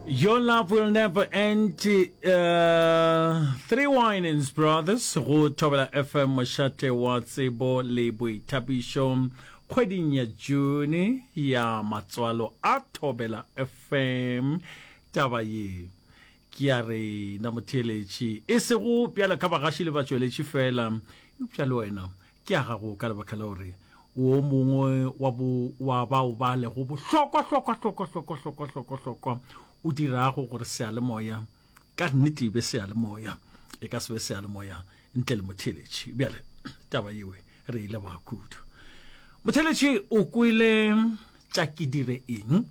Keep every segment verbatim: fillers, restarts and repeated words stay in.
Your love will never end. Uh, three Winings Brothers, go Tobela F M, Mashate Watsebo, Lebui Tabishom, kgweding ya June ya matswalo a Tobela F M. Taba ye ke re na motheletši e se go pjala ka bagaši le batsweletši fela upša le wena ke a gago ka lebaka la gore o mongwe wa bo wa bao ba le go bohlokwa hlokwa hlokwa hlokwa hlokwa hlokwa hlokwa o dirago gore sealemoya ka nnete be sealemoya e ka se be sealemoya ntle le motheletši bjale taba yewe re ile ba kudu motheletši o kwile tša ke dire eng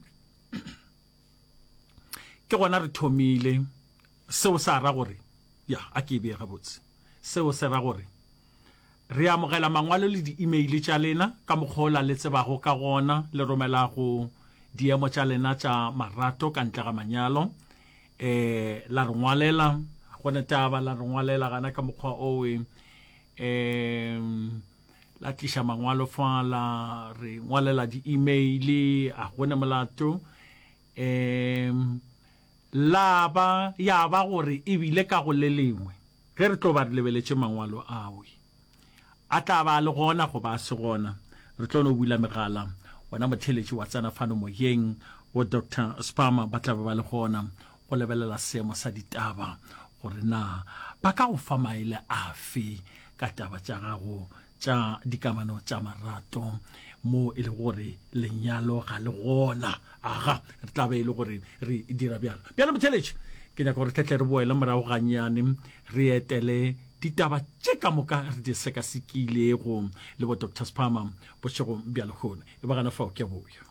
ke gona re thomile seo sa ra gore ya a ke be ga botse seo se ra gore re amogela mangwalo le di-email tša lena ka mokgola le tsebago ka gona le romela go diemo tša lena tša marato ka ntle ga manyalo eh la re ngwalela gone taba la re ngwalela gana ka mokgwa o we eh la tliša mangwalo fa la re ngwalela di-email a gone molato eh la ba ya ba gore e bile ka go le lengwe ge re tlo ba re lebeletše mangwalo awe a tla ba le gona go ba se gona re tlo no bula megala wona motheletši wa tsana fano moyeng wo Doctor Spama ba tla ba le gona go lebelela seemo sa ditaba gore na ba ka go fa maele afe ka taba tša gago tša dikamano tša marato mo e le gore lenyalo ga le gona aga re tla be e le gore re dira bjalo bjalo motheletši ke nyaka gore tletle re boele morago ganyane re etele ditaba tše ka moka re di sekasekilego le bo Doctor Spama bošego bjalo gone e ba gana fao ke boyo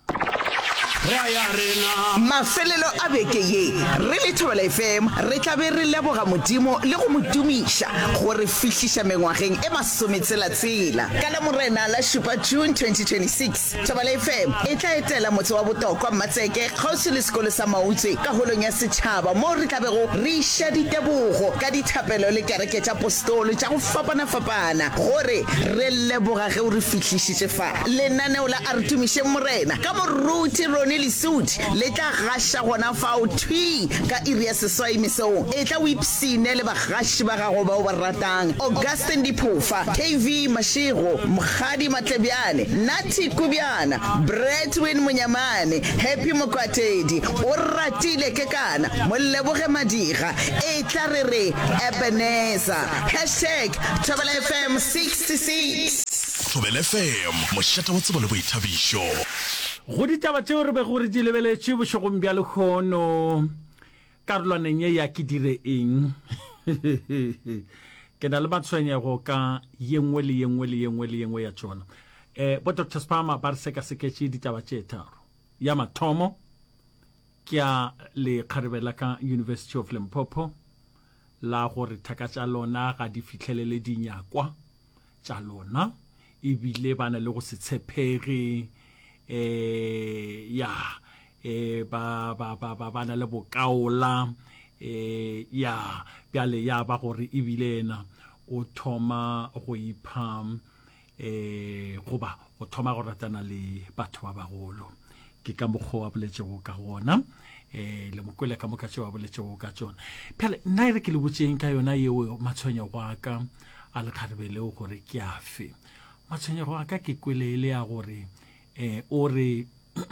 mafelelo a beke ye re le Thobela F M re tla be re leboga modimo le go modumiša gore fihliša mengwageng e masometshela-tshela ka la morena la šupa June twenty twenty-six Thobela F M e tla etela motse wa Botokwa Matseke kgauswi le sekolo sa Mautswe ka holong ya setšhaba mo re tla bego re iša ditebogo ka dithapelo le kereke tša apostolo tša go fapana-fapana gore re leboga ge o re fihlišitše fa lenaneo la a re tumišeng morena ka moruti Ronnie Lesudi le tla gaša gona fao thwi ka iri ya seswai mesong e tla o ipsine le bagaši ba gago bao ba ratang Augustine Diphofa, K V Mashego, Mkhadi Matlebiane, Nati Kubiana, Bretwin Munyamane, Happy Mokwatedi, o ratile kekana Moleboge Madiga e tla re re Ebenezer hashtag Thobela F M sixty-six Thobela F M mošata wa tsebo le boithabišo go ditaba tšeo re be gore di lebeletše bošegong bja lekgono karolwaneng ye ya ke dire eng ke na le matshwenyego ka yengwe le yengwe le yengwe le yengwe ya tšona eh bo Doctor Spama ba re sekaseketše ditaba tše tharo ya mathomo ke a le kgarebela ka University of Limpopo la gore thaka tša lona ga di fihlelele dinyakwa tša lona ebile bana le go se tshepege eh ya eh ba ba ba ba bana le bokaola eh ya bjale ya ba gore ebilena o thoma go ipha eh goba o thoma go ratana le batho ba bagolo ke ka mokgwa wa boletšego ka gona eh le mokwele ka moka tšeo wa boletšego ka tšona bjale nna re ke le botseng ka yona yeo matshwenyego a ka a le kgarebeleo gore ke afe matshwenyego a ka ke kwelele ya gore eh ore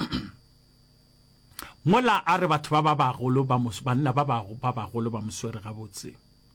mola a re batho ba ba bagolo ba banna ba ba ba bagolo ba moswere ga botse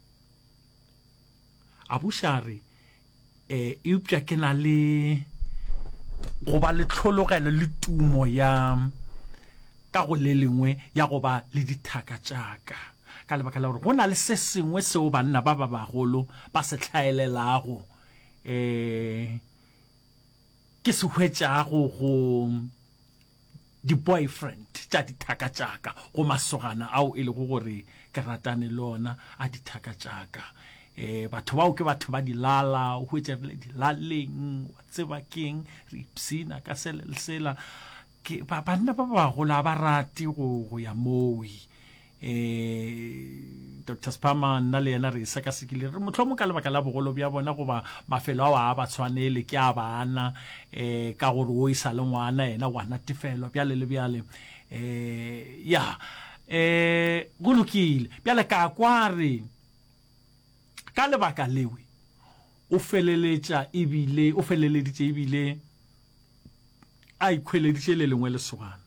a bušare eh e upša ke na le go ba le tlhologelo le tumo ya ka go le lengwe ya go ba le dithaka tšaka ka lebaka la gore go na le se sengwe seo banna ba ba bagolo ba se tlhaelelago eh ke se hwetšago go di boyfriend tša dithaka tšaka go masogana ao e le go gore ke ratane lona a dithaka tšaka eh batho bao ke batho ba dilala o hwetša le dilaleng wa tseba keng re ipsina ka sele sela ke ba banna ba ba go la ba rati go go ya mowi eh Doctor Spama nna le yena re seka sekile re motlhomo ka lebaka la bogolo bja bona goba mafelo a ba tshwanele ke a bana eh ka gore o isa le ngwana yena wa natefelo bja le le bjale eh ya eh go lokile bjale ka kware ka lebaka lewe o feleletša ebile o feleleditše ebile a ikhweleditše le lengwe le sogana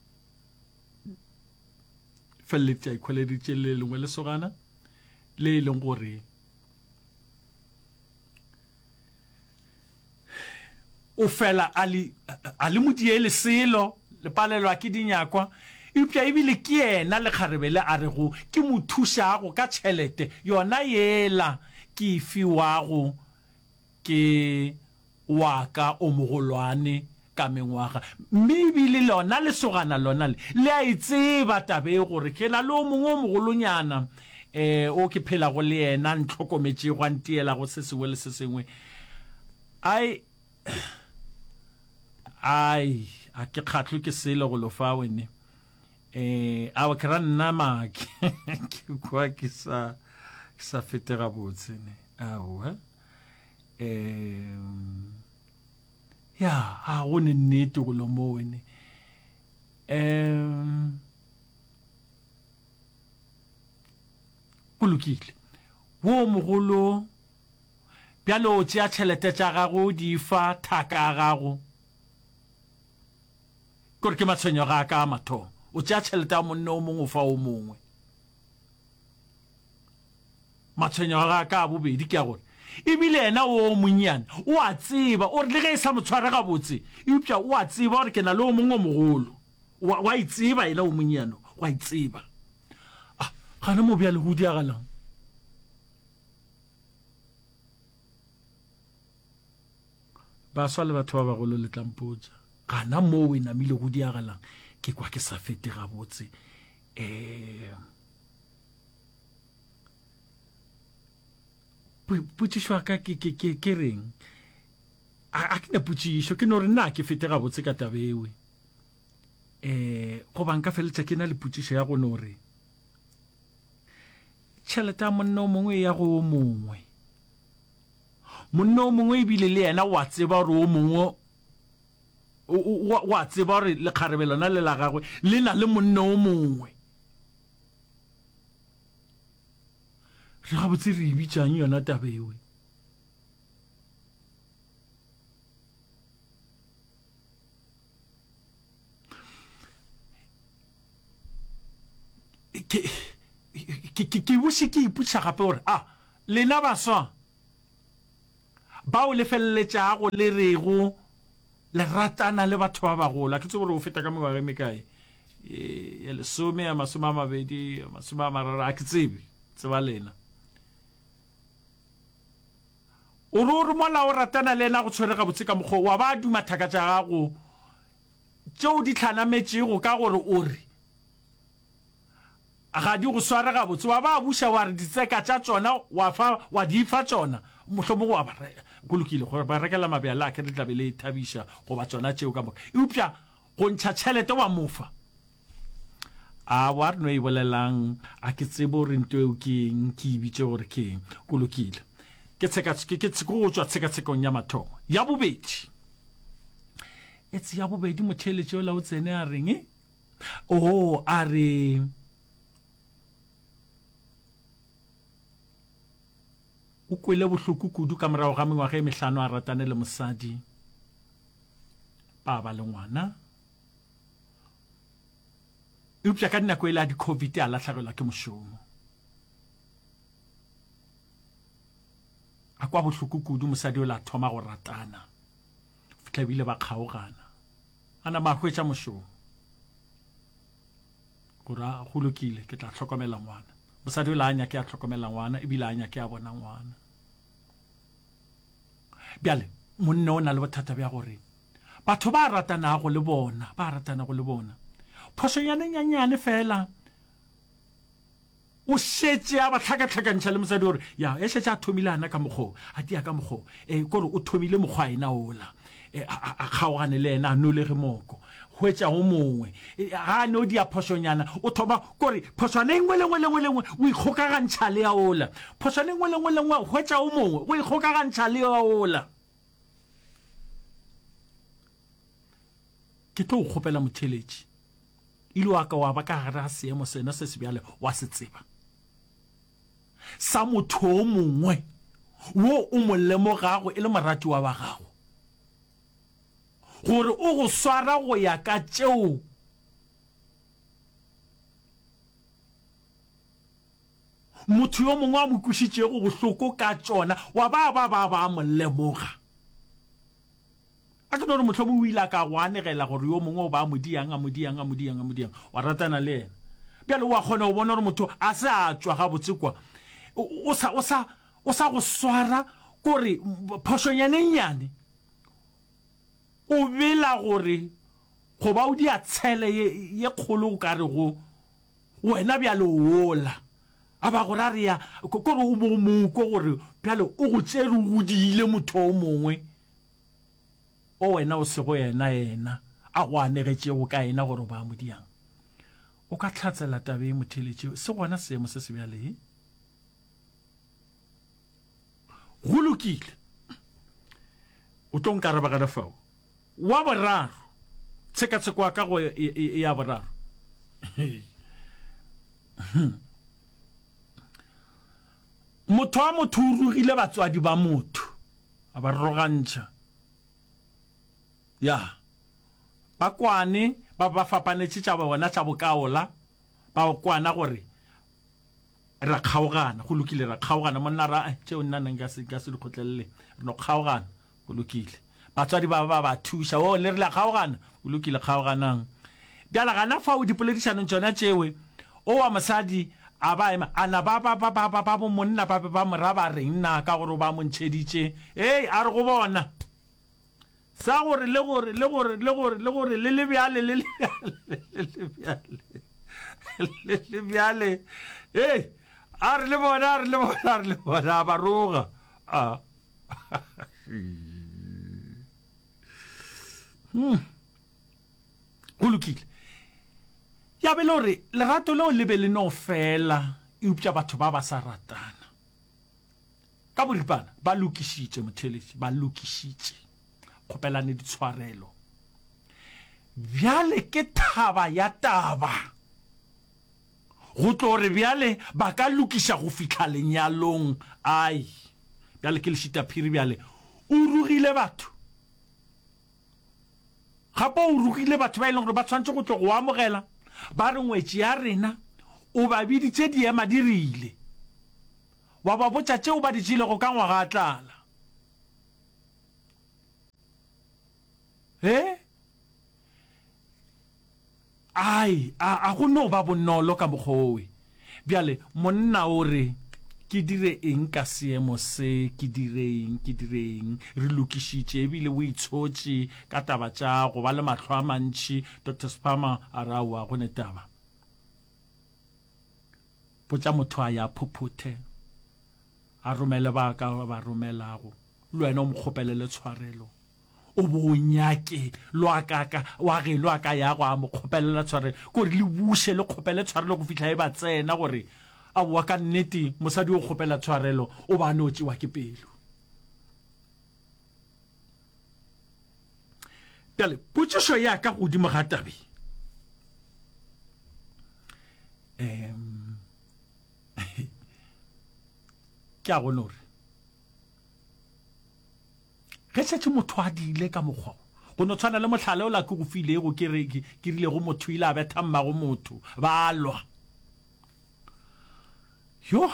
feleletša a ikhweleditše le lengwe le sogana le leng gore o fela ali ali modiele selo le palelwa ke dinyakwa upya ebile ke yena le kgarebele a re go ke mothuša go ka tšhelete yona yela ke fiwago ke waka o mogolwane ka mengwaga mme ebile lona le sogana lona le le a itseba tabe gore ke na le o mongwe o mogolonyana eh o ke phela go le yena ntlhokometse go antiela go se sengwe le se sengwe ai ai a ke khatlwe ke selo go lo fa wene eh a wa kra nna maki ke kwa ke sa sa fetega botse ne awa eh ya a go ne nnete go lo mo wene em kulukile wo mogolo bjalo tšea tšhelete tša gago di fa thaka gago gore ke matshwenyo ga ka mathomo o tšea tšhelete ya monna o mongwe o fa o mongwe matshwenyo ga ka bobedi ke a gore ebile yena o monnyane o a tseba o re le ge e sa motshware gabotse eupša o a tseba gore ke na le o mongwe mogolo wa itseba yena o monnyane wa itseba ah gana mo bjale go diagalang ba swa le batho ba bagolo le tlampotsa gana mo we namile go diagalang ke kwa ke sa fete gabotse eh putsiswa ka ke ke ke ke reng a ke na putsisho ke no re na ke fete gabotse ka tabewe eh go banka feletsa ke na le putsisho ya go no re tšhelete monna o mongwe ya go mongwe monna o mongwe ebile le yena wa tseba gore o mongwe wa tseba gore le kgarebelona le la gagwe le na le monna o mongwe re ga botse re ibitsang yona tabewe ke ke ke bushi ke iputsa gape gore ah lena baswa ba o le felletša go le rego le ratana le batho ba bagola ke tse gore o feta ka mengwaga e mekae ya lesome ya masome a mabedi masome a mararo a ke tsebe tseba lena o re o re mola o ratana le ena go tshwere gabotse ka mokgwa wa ba duma thaka tša gago tšeo di tlhanametšego ka gore o re ga di go swara gabotse wa ba buša wa re ditseka tša tsona wa fa wa di fa tsona mohlomong wa ba kulukile gore ba rekela mabjala ke re tlabe le thabisha go ba tsona tšeo ka moka eupša go ntšha tšhelete wa mofa a wa re no e bolelang a ke tsebo gore nto eo ke eng ke ibitše gore ke eng kulukile ke tseka ke ke go tswa tsekatsekong ya mathomo ya bobedi etse ya bobedi motheletšeo la o tsene a reng o a re o kwele bohloko kudu ka morago ga mengwaga e mehlano a ratane le mosadi ba ba le ngwana eupša ka dinako e le a di-covid a lahlagelwa ke mošomo a kwa bohloko kudu mosadi o la thoma go ratana fitlha ebile ba kgaogana a nama a hwetša mošomo gore go lokile ke tla tlhokomela ngwana mosadi o la a nyake a tlhokomela ngwana ebile a nyake a bona ngwana bjale monna o na le bothata bja gore batho ba ratanago le bona ba ratanago le bona phosonyane nyanyane fela o šetše a ba tlhakatlhakantšha le mosadi gore ya e šetše a thomile ana ka mokgwa a tia ka mokgwa um kore o thomile mokgwa ena ola a kgaogane le ena a nolege moko hwetša go mongwe ga ne o dia phosonyana o thoma kore phoswane engwe lengwe lengwe lengwe o ikgokagantšha le ya ola phoswane engwe lengwe lengwe hwetša o mongwe o ikgokagantšha le ya ola ke tlo go kgopela motheletši ile wa ka wa ba ka gare a seemo sena se se bjale wa se tseba sa motho o mongwe wo o mo lemogago e le morati wa ba gago gore o go swara go ya ka tšeo motho yo mongwe a mo kušitšego bohloko ka tšona wa ba ba ba ba mo lemoga a ke no re motlho mo o ile ka go anegela gore yo mongwe o ba mo diang a mo diang a mo diang a mo diang wa ratana le ena bjale wa kgona go bona gore motho a se a tswa ga botse kwa o sa o sa o sa go swara gore phošonyanennyane o bela gore go ba o di a tshele ye kgolo o ka re go wena bjale o ola a ba gore a re ya kore o mo moko gore bjale o go tsere o godile motho o mongwe o wena o se go yena yena a go anegetšego ka ena gore ba mo diang o ka tlhatsela tabe e motheletše se gona seemo se se bjale go lokile o tlo nkaraba ka lefao wa boraro tshekatsheko wa ka go ya boraro motho a motho o rugile batswadi ba motho a ba rogantšha ya ba kwane ba ba fapanetse tša bona tša bokaola ba kwana gore ra kgaogana go lokile ra kgaogana monna ra tšeo nna neng ka se ka se dikgotlelele re no kgaogana go lokile batswadi ba ba ba thuša o le re la kgaogana go lokile kgaoganang bjala gana fa o dipoledišanong tšona tšewe o wa mosadi a ba ema ana ba ba ba ba ba bo monna ba ba mora ba reng nna ka gore ba mo ntšheditše ei a re go bona sa gore le gore le gore le gore le gore le le bjale le le bjale le le bjale ei a re le bona a re le bona a re le bona ba roga a hmm go lokile ya be le gore lerato leo le be le no fela e upša batho ba ba sa ratana ka boripana ba lokišitše motheletši ba lokišitše kgopelane ditshwarelo bjale ke thaba ya taba go tlo re bjale ba ka lokiša go fitlha lenyalong ai bjale ke lešitaphiri bjale o rugile batho gape o rugile batho ba e leng gore ba tshwanetse go tlo go amogela ba re ngwetši ya rena o ba biditše diema di rile wa ba botša tšeo ba di tšilego ka ngwaga a tlala eh ai a go no ba bonolo ka bogowe bjale monna o re ke dire eng ka seemo se ke direng ke direng re lokišitše ebile o itshotše ka taba tša go ba le matlho a mantši Doctor Spama a ra wa go netaba potša motho a ya phuphuthe a romele ba ka ba romelago le wena o mokgopelele tshwarelo o bo nyake lo akaka wa ge lo aka ya go a mokgopelela tshwarelo gore le bushe le kgopele tshwarelo go fihla e ba tsena gore a bua ka nnete mosadi o kgopela tshwarelo o ba no tšewa ke pelo bjale potšišo ya ka godimo ga tabe um ke a gone gore ge šetše motho a diile ka mokgwa go no tshwana le mohlale o la ke go filego ke rile go motho ile a betha mmago motho ba lwa yo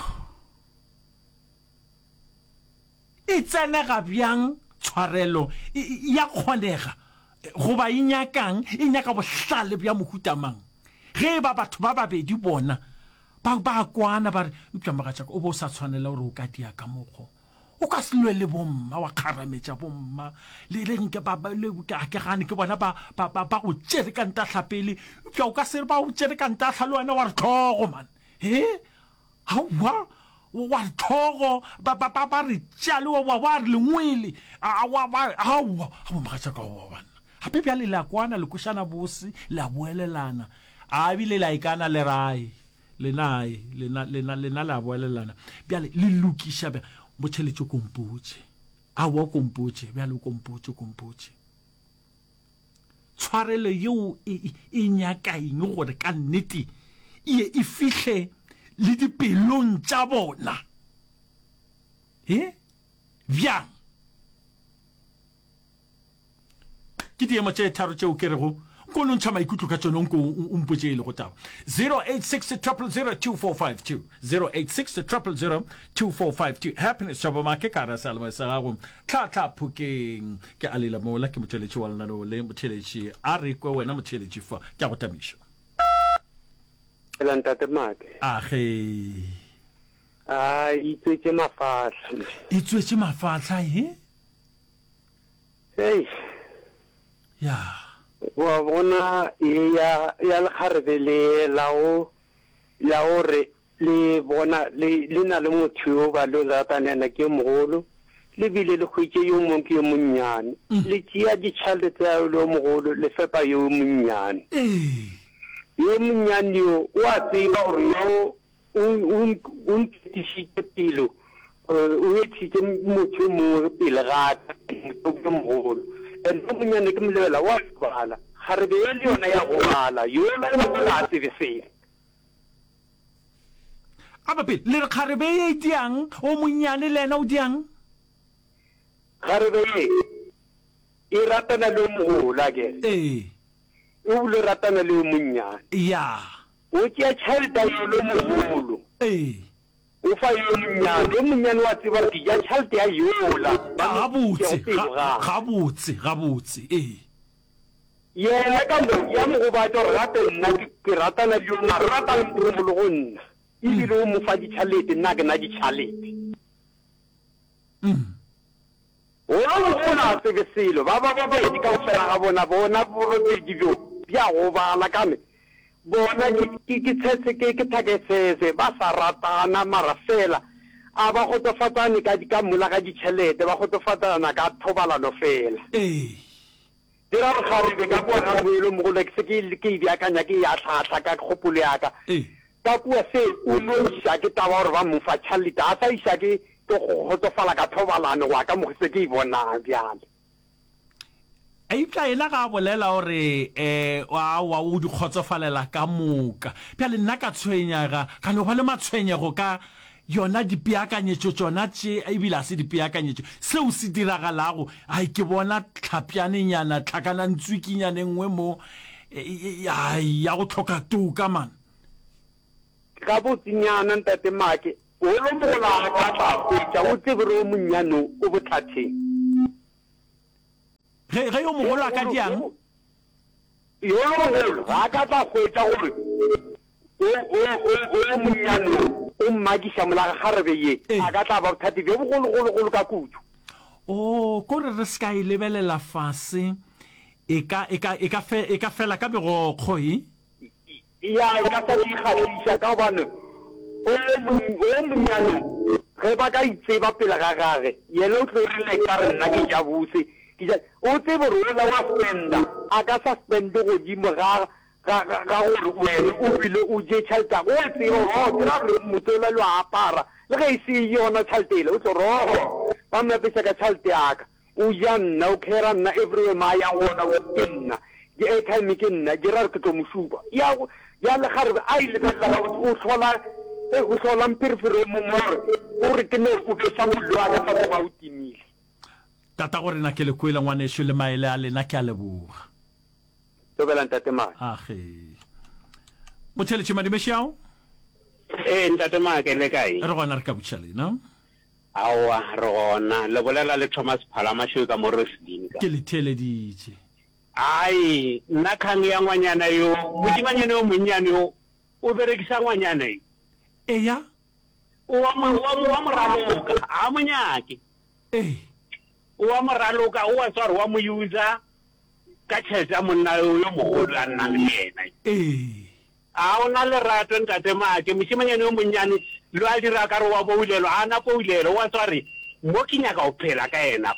e tsenega bjang tshwarelo ya kgonega goba e nyakang e nyaka bohlale bja mohutamang ge ba batho ba babedi bona ba ba kwana ba re upša mogatšaka o bo o sa tshwanela gore o ka dia ka mokgo o ka se lwe le bomma wa kgarametša bomma le lenke ke gane ke bona ba go tšere ka ntahla pele upša o ka se re ba go tšere ka ntahla le wena wa re tlhogo man e hawa wa tlhogo ba ba ba re tšale wa wa re lengwele hawa mo mogatšaka wa bana gape bjale le a kwana le košana bose le a boelelana a bile la ikana le rai lenae lena lena lena la boelelana bjale le lokiša bja botšheletše kompotše a wa kompotše bjale kompotše kompotše tshwarelo yeo e nyakaeng gore ka nnete e e fihle le dipelong tša bona eh bjang ke diemo tše tharo tšeo ke rego ko no ntšha maikutlo ka tšone nko o mpotše e le go taba zero eight six zero zero two four five two zero eight six zero zero two four five two happiness tšaba make ka ra sa le sa gago tla tla phukeng ke a lela mola ke motšheletši wa lena le motšheletši a re kwe wena motšheletši fa ke a go tamiša la ntate make age a itswetse mafatlha itswetse mafatlha he hey ya wa bona ya ya lekgarebe le lao ya ore le bona le le na le motho ba lo ratanana ke mogolo le bile le khwitse yo mongwe ke yo monnyane le tsia di tšhelete ya lo mogolo le fepa yo monnyane eh yo monnyane yo wa tseba gore yo un un un tishite pilo o etsitse motho mo pele ga ke mogolo and monyane ke mlela wa bala garebe e le yona ya go bala yo la la tsebe se abape le kgarebe e diang o monyane lena o diang garebe e ratana le mogola ke eh o le ratana le monyane ya o tšea tšhelete yo le mogolo eh o fa yo monyane yo monyane wa tseba ke ja tšhelete ya yola gabotse gabotse gabotse eh yena ka mo ya mo go batla gore gape nna ke ratana le yo mara ratana le mo go nna ebile o mo fa ditšhelete nna ke na ditšhelete mm o bona tsebe selo ba ba ba ba di ka fela ga bona bona borobedi bjo bja go bala kame bona ke ke tsetse ke ke thaketsetse ba sa ratana mara fela a ba go tofatsane ka di ka mola ga ditšhelete ba go tofatsana ka thobalano fela eh dira re kgarebe ka bona mo ile mo go le ke ke ke di akanya ke ya tlhatla ka kgopolo ya ka eh ka bua se o no isa ke taba gore ba mo fa tšhelete a sa isa ke to go tofala ka thobalano wa ka mo se ke bona bjale a itla ena ga bolela gore eh wa wa o di khotsofalela ka moka pele nna ka tshwenyaga ka no ba le matshwenyego ka yona dipiakanyetso tsona tše e bila se dipiakanyetso seo se diragalago ai ke bona tlhapiane nyana tlhakana ntswikinyane nngwe mo ya ya go tlhoka tuka man ka botsinyana ntate make o lo mola ka ba tsa o tsebro monnyano o bothatheng ge ge yo mogolo ka diang yo mogolo ga ka ba khwetsa gore o o o monnyano o mmagisha mola garebe ye a ka tla ba bothati be bogolo golo golo ka kutu o ko re re ska e lebelela fase e ka e ka e ka fe e ka fela ka bego khoi ya ka sa di khalisa ka bana o o monnyano ge ba ka itseba pele ga gage yena o tlo re le ka rena ke ja botse o tsebe gore la wa spenda a ka sa spende go di mo ga ga ga gore wena o bile o je tšhelete o tsebe o tla re motsola lo apara le ge e se yona tšhelete o tlo rogo ba me pesa ka tšhelete ya ka o ja nna o kera nna everywhere ma ya gona o ke nna ke e time ke nna ke ra re ke tlo mosupa ya ya le garebe a ile ka tla o tlhola e go tlhola mpirifire mo more o re ke ne o ke sa mollo a ka fa ba o timile tata gore na ke le kwela ngwane sho le maele a lena ke a leboga tobela ntate ma age motšheletši madimešao eh ntate ma ke le kae re gona re ka botšhale no awa re gona le bolela le Thomas Phalamasho ka mo Residing ke le theleditše ai nna khang ya ngwanyana yo motimanyane o monnyane yo o berekisa ngwanyana e eya o wa mo wa mo raloka a monyake eh o wa mo raloka o wa tswa wa mo user ka tšhelete monna yo mogolo a nna le yena eh a ona le rato ntate make mosimanyane o monnyane lo a dira ka re wa boulelo a na boulelo wa tswa re mo ke nyaka o phela ka ena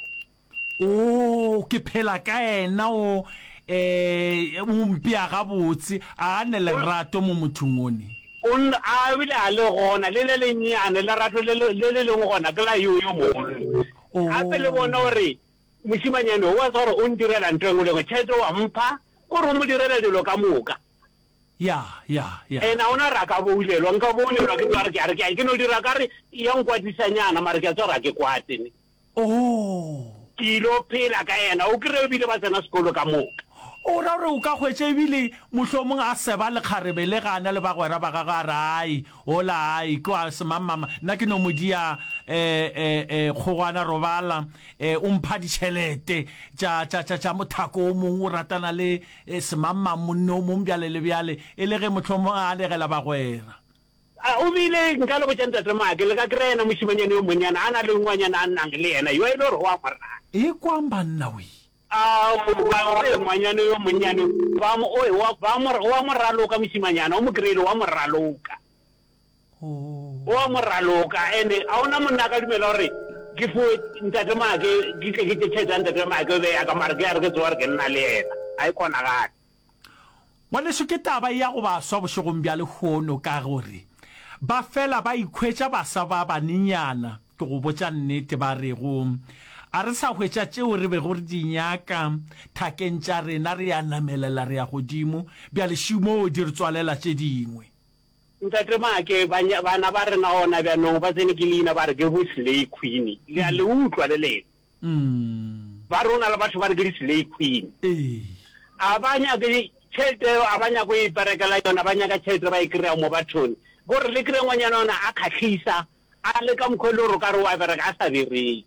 o ke phela ka ena o eh umpia ga botse a ne le rato mo mothungone on a bile a le gona le le lenyane le rato le le le gona ke la yo yo mogolo a pele bona gore mosimanyane wa tswa re o ndirela ntwe ngwe le go tšhetso wa mpha ko re mo direla dilo ka moka ya ya ya e na ona ra ka boulelwa nka boulelwa ke tsara ke a re ke ke no dira ka re ya nkwatisanyana mara ke tsara ke kwate ne oh kilo phela ka yena o kre bile ba tsena sekolo ka moka o ra re o ka hwetse ebile mohlomong a seba le kgarebe le gana le bagwera ba ga ga rai ola ai kwa se mama na ke no modia eh eh eh khogwana robala eh umpha ditšhelete tša tša tša tša mothako o mongwe o ratana le se mama monno mo mbjale le bjale e le ge mohlomong a legela bagwera o bile nka le go tsentsa tsamake le ka krena moshimanyane yo monyana ana le ngwanyana a nnang le yena yo e le re wa marana e kwamba nna we a wa re ngwanyane yo monyane ba mo o wa ba mo wa mo raloka moshimanyana o mo krele wa mo raloka oh wa mo raloka ene a ona monna ka dumela hore ke fo ntate make ke ke ke tshetsa ntate make be ya ka mara ke a re ke tswa re ke nna le yena a e kona ga ngwane se ke taba ya go ba swa boshegong bja le hono ka gore ba fela ba ikhwetša ba sa ba baninyana ke go botša nnete ba re go a re sa hwetša tšeo re be gore dinyaka thakeng tša rena re ya namelela re ya godimo bja lešimo di re tswalela tše dingwe ntate make bana ba rena ona bjanong ba tsene ke leina ba re ke bo slay queen le a le utlwa le lena mm ba rona le batho ba re ke di-slay queen eh a ba nyake tšhelete a ba nyako e perekela yona ba nyaka tšhelete ba e kry-a mo bathong gore le kry ngwanyana ona a kgatlhisa a le ka mokgwa le gore o ka re wa bereka a sa bereke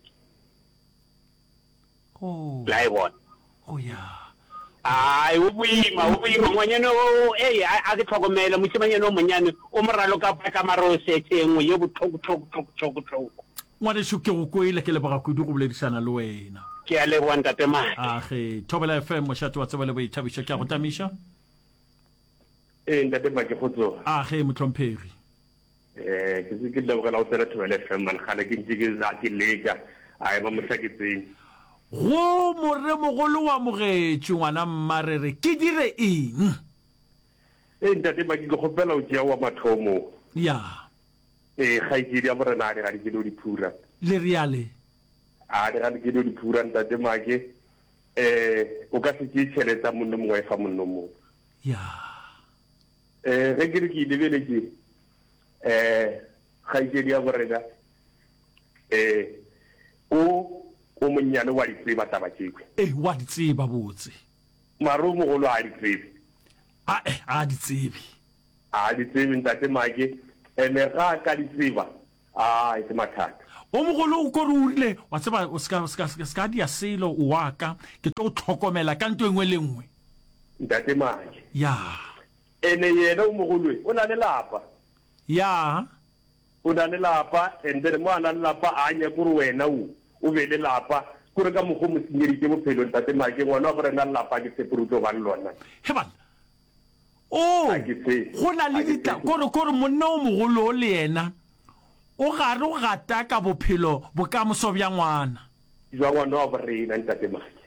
oh la e bona oh ya ai o boima o boima ngwanyana o ei a ke tlhokomela moshimanyane o monyane o moralo ka ka maro se tengwe ye botlhoko tlhoko tlhoko tlhoko tlhoko ngwane se ke go koile ke le ba go di go boledisana le wena ke a le bona tate mane a ge Thobela F M mošate wa tseba le boithabišo ke a go tamiša e ntate make go tsoga a ge motlhomphegi eh ke se ke lebogela go tsena Thobela F M man gana ke ntse ke za ke leka a ema mohlaketseng go morre mogolo wa mogetše ngwana mmarere ke dire eng e ntate make ke gopela o tšea wa mathomo ya e kgaitsedi ya borena a di ga di ke do diphura le riale a di ga di ke do diphura ntate make eh o ka se ke tšheleta monno mongwe fa monno mongwe ya eh ge ke re ke lebeletse eh kgaitsedi ya borena eh o o monyane wa ditseba taba tšekwe eh wa di tseba botse maro mogolo a di tsebe a eh a di tsebe a di tsebe ntate make ene ga ka di tseba a e mathata o mogolo o kore o rile wa tseba o ska ska ska dia selo o waka ke tlo tlhokomela ka ntwe engwe le engwe ntate make ya ene yena o mogolo o na le lapa ya o na le lapa ende mo ana le lapa a nya gore wena o o be le lapa gore ka mogo mo senyeditse bophelo ntate make ngwana gore na lapa ke sepuruto ba lona he bana o A ke se- go na le a ke dita se- gore gore monna o mogolo o le yena o gare o gata ka bophelo bokamoso bja ngwana jwa ngwana wa borena ntate make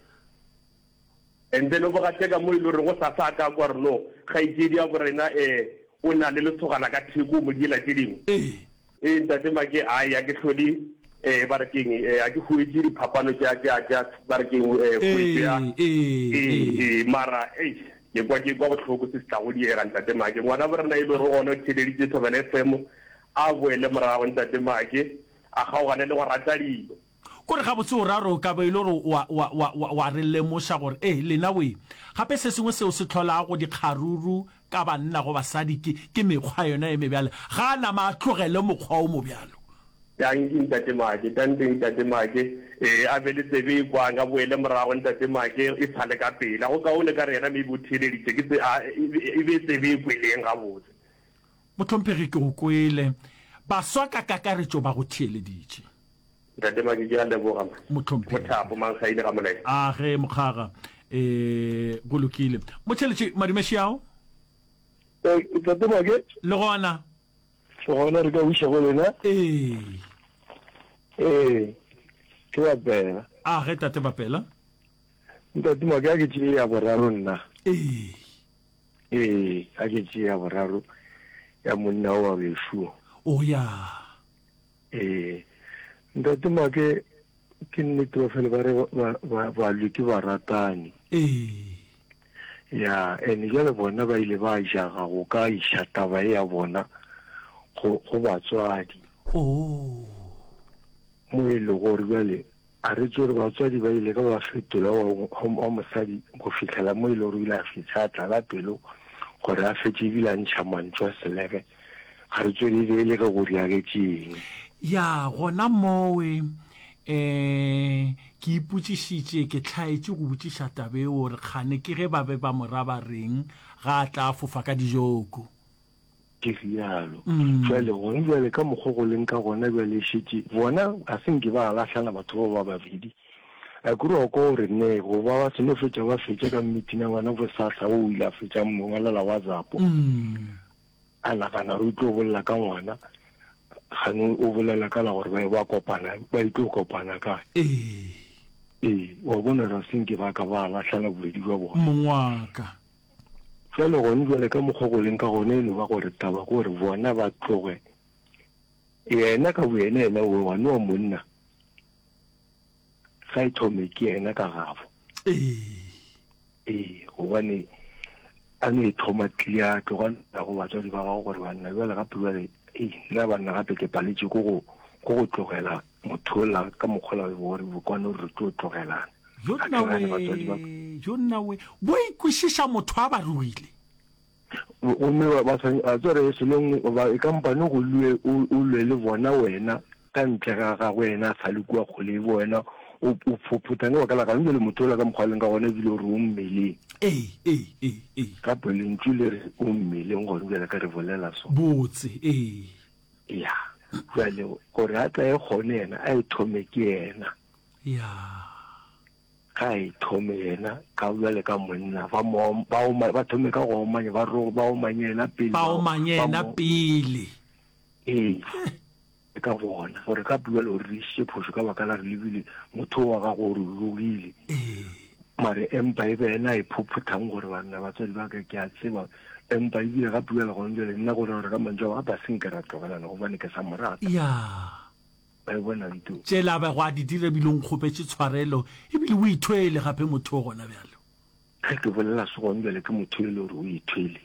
ende no ba teka mo ile re go sa sa ka kwa re no ga itsedi ya borena eh o na le letsogana ka theko mo dila tse dingwe eh e ntate make a ya ke tlhodi eh ba re keng eh a ke huetse di phapano tsa tsa tsa ba re keng eh huetse ya eh eh eh mara eh ke kwa ke kwa botlhoko se tla go di era ntate make ngwana ba re na ile re ona tshededitse Thobela F M a boele morago ntate make a gaogane le go rata dilo kore ga botse o raro ka ba ile gore wa wa wa wa re lemoša gore eh lena we gape se sengwe seo se tlhola go dikgaruru ka banna go basadi ke ke mekgwa yona e mebjale ga na ma tlogele mokgwa o mobjalo ya ngi ntate make tante ntate make eh a be le tsebe kwa nga boele morago ntate make e sale ka pele go ka o le ka rena me botheleditse ke se e be tsebe kweleng ga botse motlhomphegi ke go kwele baswa ka kakaretso ba go theeleditše ntate make ke a leboga motlhomphegi mothapo mang ga ile ga molae a ge mokgaga eh go lokile motheletše madimeši ao ntate make le gona so gona re ka buša go lena eh ee ke bapela a ge tate bapela ntate make a ke tšee ya boraro nna eh ee a ke tšee ya boraro ya monna o wa bešo o ya ee ntate make ke nnete ba fele ba re balwi ke ba ratane eh ya ene jale bona ba ile ba jaga go ka isha taba ya bona go go batswadi oh mo ile gore bale a re tsore batswadi ba ile ka ba fetola wa mosadi go fitlhela mo ile re ile a fitsa la pelo gore a fetse bila ntsha mantšwa selebe ga re tsore ile ka go ria ke tseng ya gona mowe eh ke iputsisitse ke tlhaetse go butsisa tabe gore khane ke ge ba be ba moraba reng ga tla fofa ka dijoko ke rialo jwale go jwale ka mogogo leng ka gona jwale shitse bona a senke ba lahlana batho ba ba babedi a kuro go re ne go ba ba seno fetsa ba fetsa ka meeting ya bana go sasa o ila fetsa mongala la WhatsApp ala kana re tlo bolla ka ngwana gane o bolela ka la gore ba ba kopana ba itlo kopana ka eh eh wa bona ra senke ba ka ba lahlana bobedi ba bona mongwaka jalo go ntse ka mogogo leng ka gone no ba gore taba gore bona ba tloge yena ka boena ena o wa no monna ga ithome ke ena ka gafo eh eh go bane a ne thoma tlia ke gona go batla di ba go gore bana jalo ga pula eh la bana ga ke paletse go go go tlogela mothola ka moghola gore bo kwana re tlo tlogelana yona we yona we bo ikwishisa motho a ba ruile o me ba sa a tsore se leng ba e kampane go lue o lwe le bona wena ka ntle ga ga wena sa le kwa go le bona o phoputane wa kala ka ntse le mothola ka moghaleng ka gona bile re o mmele eh eh eh eh ka peleng tshile o mmele go re ka re volela so botse eh ya jale gore a tla e gone yena a e thome ke yena ya ka e thome yena ka bule ka monna ba mo ba o ba thome ka go manye ba ro ba o manyela pele ba o manyela pele eh ka bona gore ka bule o riše phosho ka bakala re lebile motho wa ga go rurugile eh mare empa e bena e phuphuthang gore bana ba tsedi ba ke ke a tseba empa e bile ga bule go ntse le nna gore re ka mantjo ga ba senkera tlogela go bane ke sa morata ya ba bona ntho tsela ba go a di dire bilong khopetse tshwarelo e bile o ithwele gape motho o gona bjalo ga ke bolela se go ntse le ke motho le gore o ithwele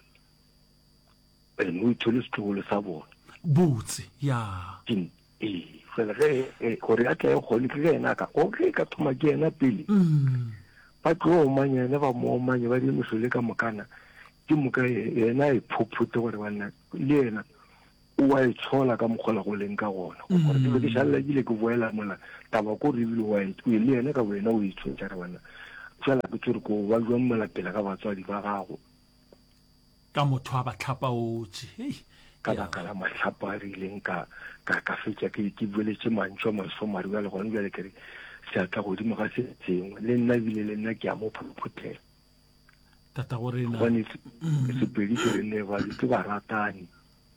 ene o ithwele se tlogolo sa bona botse ya tin eh fela ge gore a tla go le ke ena ka o ke ka thoma ke ena pele mm ba tlo manyane ba mo manye ba di mosole ka mokana ke moka yena e phuphuta gore bana le yena o wa e tshola ka moghola go leng ka gona gore ke ke shalla dile ke boela mola taba ko re bile wa e le yena ka wena o itshwetsa re bana fela ke tsore ko ba jwa mola pele ka batswadi ba gago ka motho a ba tlhapa otse hey ka baka la matlhapa a rileng ka ka ka fetsa ke ke boletse mantšwa maso mari ba le gona jale ke se a tla godimo ga se tsengwe le nna bile le nna ke a mo phuphuthela tata gore na gone se pedi se le ba ke ba ratani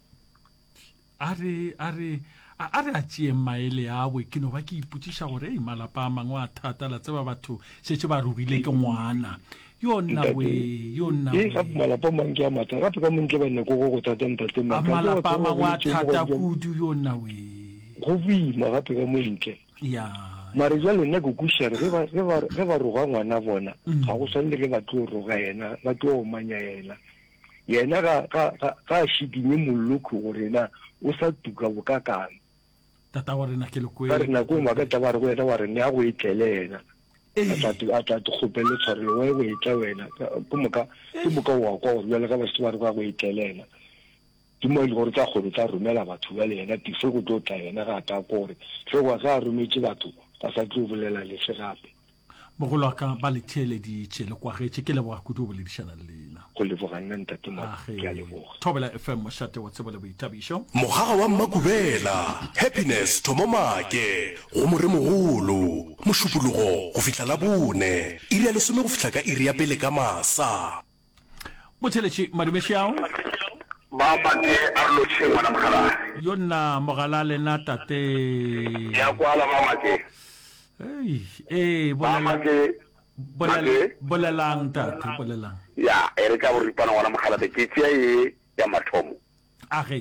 are are are a tšee maele a we ke no ba ke iputsisa gore ei malapa a mangwe a thata la tseba batho setse ba rubile ke ngwana yona we yona e ga malapa manke a mata gape ka montle ba nne go go tata ntate a malapa a mangwe a thata kudu yona we go bima gape ka montle ya mare jalo nna go kushare ge ba ge ba ge ba roga ngwana bona ga go swanele ge ba tlo roga yena ba tlo manya yena yena ga ga ga shidinye moloko gore na o sa tuka bokakana tata wa rena ke le kwe ka rena go maka taba re go yena wa rena ya go itlelena a tla a tla khopele tshwarelo wa go itla wena go moka go moka wa go go le ka ba se ba re go itlelena ke mo ile gore tsa go tsa romela batho ba le yena tifo go tlo tla yena ga ta gore se go sa rometse batho ba sa tlo bolela le se gape mogolo ka ba le tshele di tshele kwa getse ke le boga kudu bo le dishana le lena go le boga nna ntate ma ke a le boga thobela F M moshate wa tsebole boitabisho mogaga wa Mmakubela happiness thomomake go more mogolo moshupologo go fitla la bone iri ya lesome go fitla ka iri ya pele ka masa botsheletši madumešao Baba ke arlo tshengwa na mogala yona mogala lena tate ya kwala mama ke ei eh mama bolela ke bolela bolelang tate bolelang ya ereka bo ripana wa mogala de ke tsia e ya mathomo age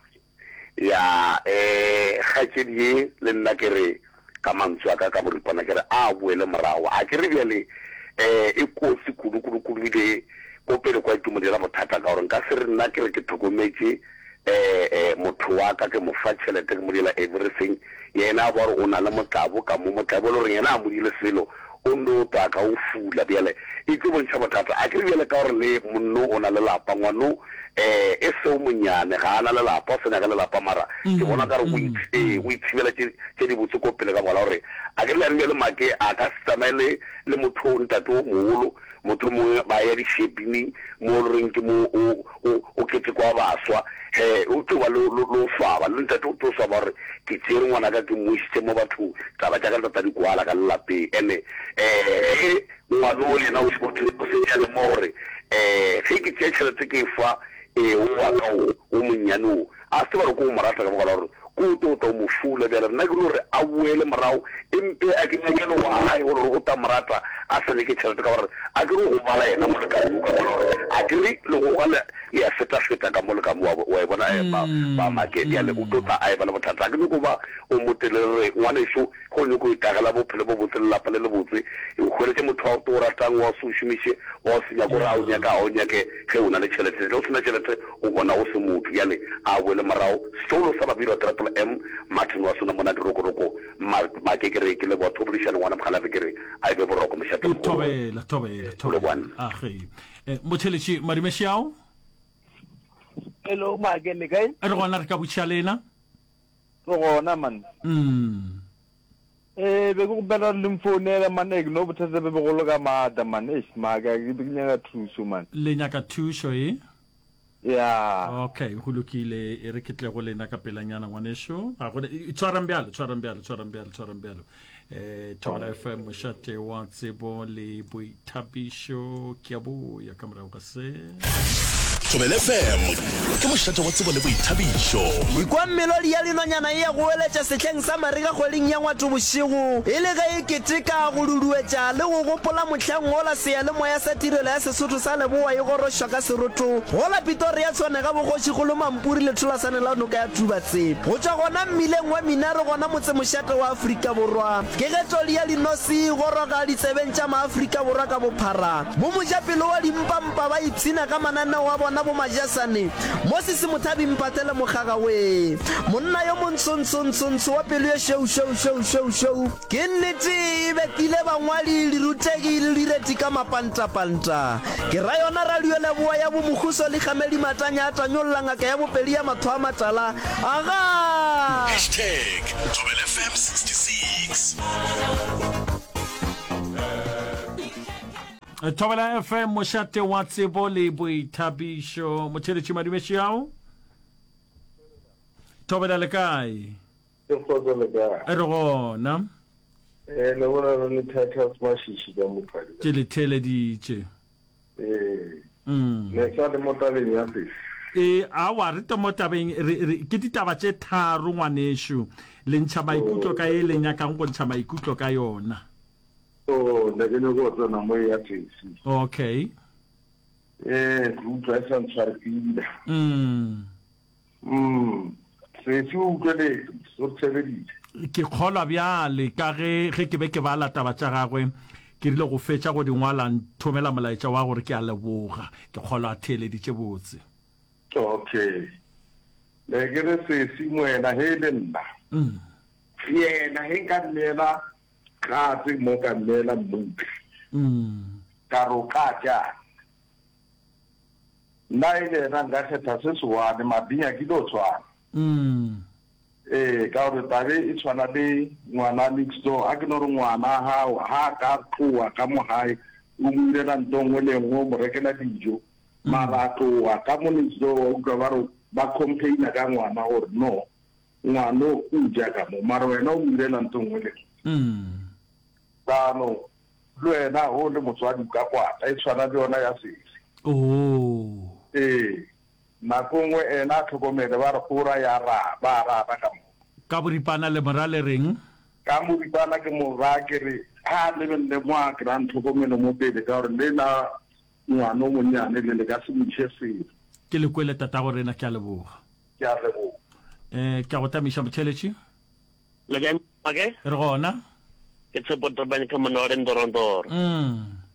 ya eh khatshedi le nna ke re ka mantswa ka ka bo ripana ke re a boele morago a ke re bjale eh e ko se kudu kudu kudu le ko pele kwa ke mo dira bothata ka gore nka se re nna ke re ke tlhokometse eh motho wa ka ke mo fa tšhelete ke mo dira everything yena ba re o na le motlabo ka mo motlabo le re yena a mo dile selo o ndo ta ka o fula bjale e tlo bontšha bothata a ke re bjale ka gore le monno o na le lapa ngwano eh e se o monyane ga ana le lapa o sena ka le lapa mara ke bona ka re o itse o itsibela tse di botse ko pele ka bola gore a ke le le make a ka tsamaile le motho ntate o mogolo motho mongwe ba ya di shepini mo reng ke mo o ketse kwa baswa he o tlo ba lo lo fa le ntate o tlo sa ba re ke tsere ngwana ka ke mo isitse mo batho ka ba tla ka tata di kwala ka lape ene eh ngwana o le na o se botse o se ya le more eh ge ke tšhelete ke fa e o wa ka o monyano a se ba re ko marata ka ba gore ko to to mo fula bjale nna ke re a buele morao empe a ke nyake le wa hae gore o ta marata a se le ke tšhelete ka gore a ke re go bala yena mo ka a ke re le go gala ya feta feta ka mo le ka mo wa bona e ba ba make ya le o tota a e ba le bothata ke go ba o motelele ngwana iso go le go itagala bophelo bo botlela pa le le botse o gore ke motho wa to ratang wa se shumishe wa se ya gore a o nyaka a o nyake ge o na le tšhelete le o sena tšhelete o bona o se motho yane a boele morao solo sa ba biro triple M Martin wa sona mona diroko-roko ma ke kere ke le bo publishane ngwana mogala be kere a be boroko mo shato tobela tobela tobela a ge motheletši Madimešao hello ma ke le kae re gona re ka botšha lena re gona man mm eh be go bela le mfounela man e no bothata be bogolo ka mata man e ma ka ke nyaka thuso man le nyaka thuso e ya okay go lokile e re ketle go lena ka pelanyana ngwanesho a go tswarang bjalo tswarang bjalo tswarang bjalo tswarang bjalo eh Thobela F M mošate wa tsebo le boithabišo ke a boya ka morago ga se Thobela F M ke mošate wa tsebo le boithabišo ikwa melodi ya linonyana e go eletša sehleng sa mariga kgweding ya ngwatho bošego e le ge e keteka go duduetša le go gopola mohleng gola seya le moya sa tirelo ya sesotho sa leboa e gorošwa ka serotho gola Pretoria tshwane ga bogotši go le mampuri le tholasane la noka ya Tubatse go tšwa gona mmileng wa Minare gona motse mošate wa Afrika Borwa ke ge toli ya linosi goroga ditsebeng tša maAfrika Borwa ka bophara mo mojapelo wa dimpampa ba itshina ka mananeo wa bona bo majasane mo se se mothabi mpatele mogaga we monna yo montsontsontsontsho wa pelo ye shou shou shou shou shou ke nnete e betile bangwali le rutegi le direti ka mapantapanta ke ra yona radio leboa ya bomohuso le gamedi matanya a tanyolanga ka ya bopedi ya matho a matala aga hashtag Thobela F M sixty-six Thobela F M mošate wa tsebo le boithabišo motheletši Madimešao Thobela le kae ke kgotsa le kae e re gona eh le bona re thata smashishi ka mopadi ke le theleditše eh mm le sa le motabeng ya se e a wa re te motabeng ke ditaba tše tharo ngwanesho le ntšha maikutlo ka e le nyakang go ntšha maikutlo ka yona so le ke go tsena mo ya tshisi okay eh go tsaya santsarpila mm mm se se utlwele so tshebedi ke kgolwa bjale ka ge ge ke be ke ba lataba tša gagwe ke rile go fetša go dingwala nthomela molaetša wa gore ke a leboga ke kgolwa a theeleditše botse okay le ke re se se moena he le nna mm yena he ka nela ka tse mo ka nela mmupi mm ka roka ja na ile na nga kgetha se swa ne mabinya ke do tswa mm eh ka re tabe e tshwana le ngwana next door a ke no re ngwana ha ha ka tloa ka mo hae o mure la ntongwe le ngo mo rekela dijo mara tloa ka mo next door o ka ba ro ba complain ka ngwana gore no ngwana o ja ka mo mara wena o mure la ntongwe le mm tano lwena o le motswadi ka kwata e tshwana le yona ya sesi oh eh nakongwe ena tlhokomele ba re gora ya ra ba ra ba ka mo ka boripana le morale reng ka mo dipana ke mo ra ke re a le le mo a gran tlhokomele mo pele ka gore le na ngwana mo nyane le le ka se mo tshese ke le kwele tata gore na ke a leboga ke a leboga eh ke go tamisha motheletši le ga make re gona ke tshepo tabane ka monore ndorondoro mm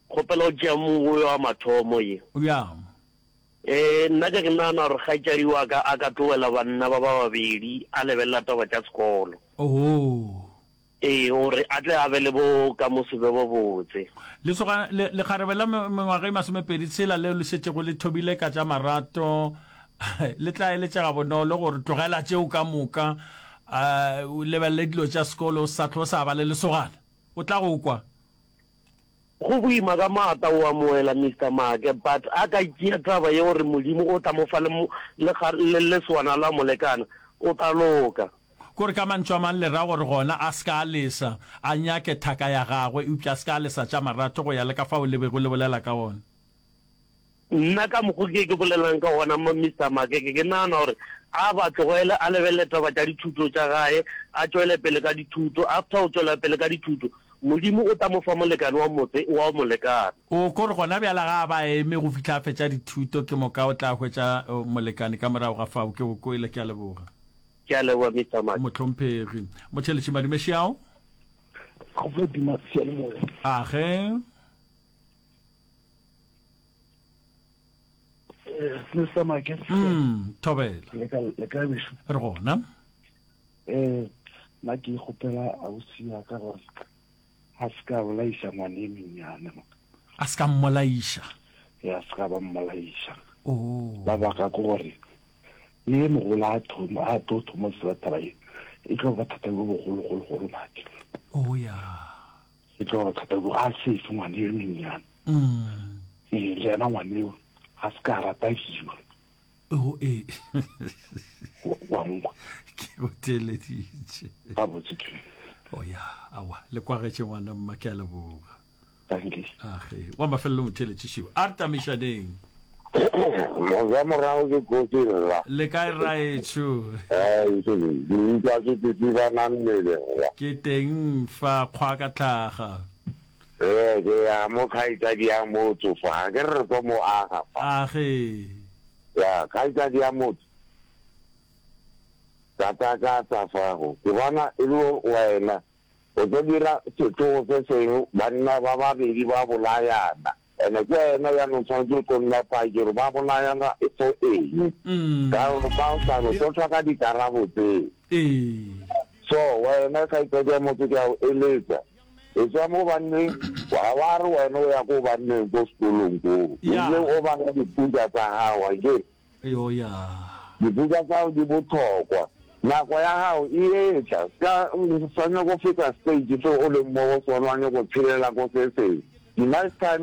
kgopela o tšea mongwe wa mathomo ye ya um nna ke ke nagana gore kgaitsadi wa ka a ka tloela banna ba ba babedi a lebelela taba tša sekolo oh ee gore a tle a be le bo ka mosebe bo botse le kgarebe la mengwaga e masomepedi tshela leo le setse go le thobile ka tša marato le tla eletšega bonolo gore tlogela tšeo ka moka um lebelele dilo tša sekolo sa tlo sa ba le lesogana o tla go kwa go boima ka maata o amoela Mister Make but a ka tšea taba ye gore modimo o tla mo fa le leswana la molekana o tla loka kore ka mantšho a mang le ra gore gona a ska lesa a nyake thaka ya gagwe eupša a ska lesa tša marato go ya le ka fao le be go le bolela ka gona nna ka mokgo ke ke bolelang ka gona mo Mister Make ke nagana gore a ba tlogele a lebelele taba tša dithuto tša gae a tšwele pele ka dithuto after o tšwela pele ka dithuto modimo o tla mo fa molekane wa motse wa molekane o kore gona bjala ga ba eme go fitlha a fetša dithuto ke moka o tla hwetša molekane ka morago ga fao ke go koile ke a leboga ke a leboga Mister Make motlhomphegi motšheletši madumešiao age Mister Make mm thobela le ka biso re gona eh nna ke ikgopela ausi ya ka gore a ska bolaisa ngwane e mennyane a ska mmolaiša ya ska ba mmolaiša oh ba baka ke gore le mogolo a thomo a to thomo se bataba e e tlo ba thata go bogolo go go mati oh ya e tlo ba thata go a se se ngwane e mennyane mm e le na ngwane o a ska rata hiwa oh eh wa ngwa ke o teleditše ba botse oh ya awa le kwagetše ngwana mma ke a leboga tanki age wa mafelelo motheletšišiwa a re tamišaneng moza morago ke kotsi la le kae raetšo eh di ka ke di ba na mmele ke teng fa kgwa ka tlhaga eh ke ya mo khaita di ya mo tsofa ke re go mo aga age ya khaita di ya mo tata ka tafago ke bona e lo wena o tlo dira setho se sengwe banna ba babedi ba bolayana ene ke ena ya no tshwanetse go nna paikero ba bolayana e so e ka o ba o sa go tlhoka dikarabo tse so wena ka ipede mo ke ya eletsa e tswa mo banneng wa wa re wena o ya go banneng go sekolong go ile o ba ga dipuja tsa gawa ke yo ya dipuja tsa di botlhokwa nako ya gago e etla ka o tshwanetse go feta stage so o le mo go sona go tshelela go se se di nice time